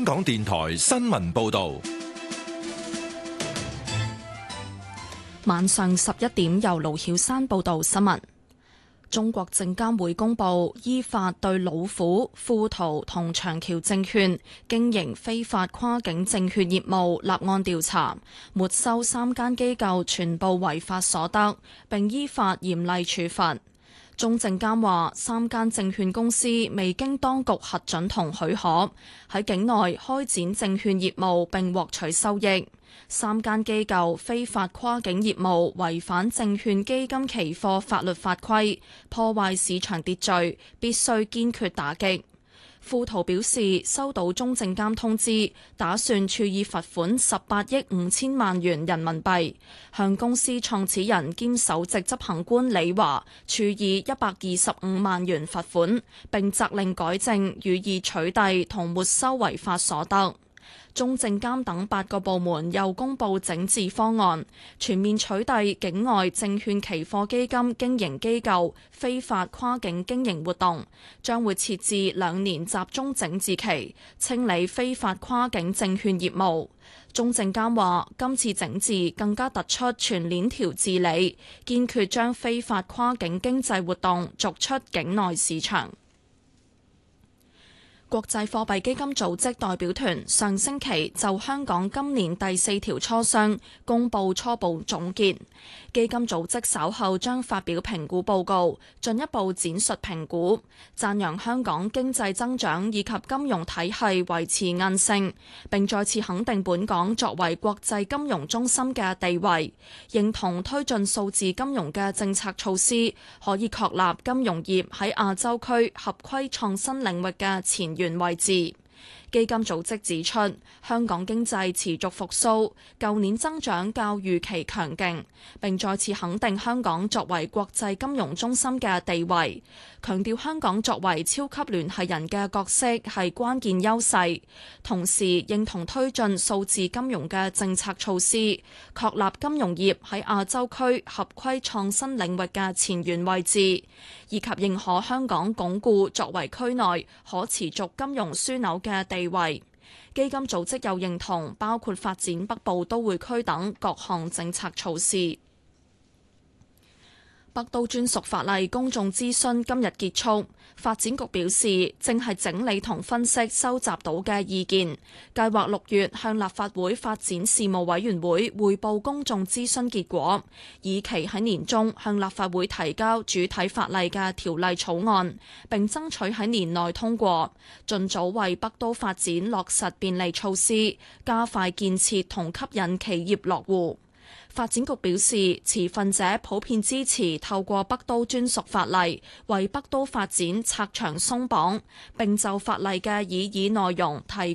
香港電台新聞報道。 晚上11點，由盧曉珊報道新聞。中國證監會公布，依法對老虎、富途同長橋證券經營非法跨境證券業務立案調查，沒收3間機構全部違法所得，並依法嚴厲處罰。中證監話，3間證券公司未經當局核准同許可，喺境內開展證券業務並獲取收益。3間機構非法跨境業務違反證券基金期貨法律法規，破壞市場秩序，必須堅決打擊。富途表示收到中證監通知，打算處以罰款18億5千萬元人民幣，向公司創始人兼首席執行官李華處以125萬元罰款，並責令改正，予以取締同沒收違法所得。中證監等8個部門又公布整治方案，全面取締境外證券期貨基金經營機構非法跨境經營活動，將會設置2年集中整治期，清理非法跨境證券業務。中證監話，今次整治更加突出全鏈條治理，堅決將非法跨境經濟活動逐出境內市場。國際貨幣基金組織代表團上星期就香港今年第4條磋商公布初步總結，基金組織稍後將發表評估報告，進一步展述評估，讚揚香港經濟增長以及金融體系維持韌性，並再次肯定本港作為國際金融中心嘅地位，認同推進數字金融嘅政策措施可以確立金融業喺亞洲區合規創新領域嘅前位置。基金組織指出，香港經濟持續復甦，舊年增長較預期強勁，並再次肯定香港作為國際金融中心嘅地位，強調香港作為超級聯繫人嘅角色係關鍵優勢，同時認同推進數字金融嘅政策措施，確立金融業喺亞洲區合規創新領域嘅前沿位置，以及認可香港鞏固作為區內可持續金融樞紐嘅地位。基金組織又認同包括發展北部都會區等各項政策措施。北都專屬法例公眾諮詢今日結束，發展局表示正係整理同分析收集到嘅意見，計劃6月向立法會發展事務委員會匯報公眾諮詢結果，以期喺年中向立法會提交主體法例嘅條例草案，並爭取喺年內通過，盡早為北都發展落實便利措施，加快建設同吸引企業落戶。發展局表示，持份者普遍支持透過北都專屬法例為北都發展拆牆鬆綁，並就法例嘅擬議內容提